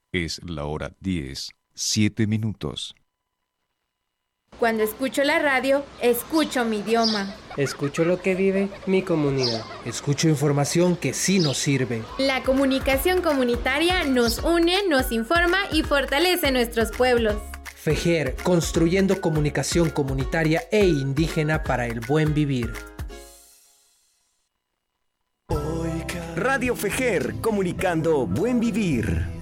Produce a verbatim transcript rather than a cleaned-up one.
Es la hora diez, siete minutos. Cuando escucho la radio, escucho mi idioma. Escucho lo que vive mi comunidad. Escucho información que sí nos sirve. La comunicación comunitaria nos une, nos informa y fortalece nuestros pueblos. FEJER, construyendo comunicación comunitaria e indígena para el buen vivir. Radio FEJER, comunicando buen vivir.